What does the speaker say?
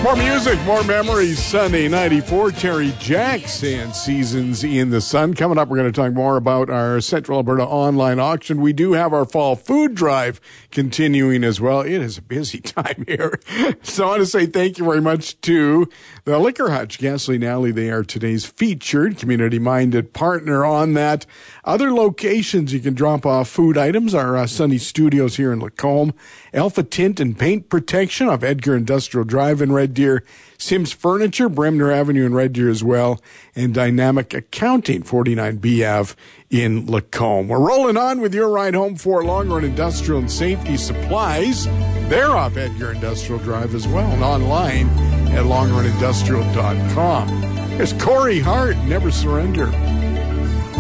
More music, more memories. Sunday 94, Terry Jacks and Seasons in the Sun. Coming up, we're going to talk more about our Central Alberta online auction. We do have our fall food drive continuing as well. It is a busy time here. So I want to say thank you very much to the Liquor Hutch Gasoline Alley. They are today's featured community-minded partner on that. Other locations you can drop off food items are Sunny Studios here in Lacombe, Alpha Tint and Paint Protection off Edgar Industrial Drive in Red Deer, Sims Furniture, Bremner Avenue in Red Deer as well, and Dynamic Accounting, 49B Ave in Lacombe. We're rolling on with your ride home for Long Run Industrial and Safety Supplies. They're off Edgar Industrial Drive as well and online at longrunindustrial.com. There's Corey Hart, Never Surrender.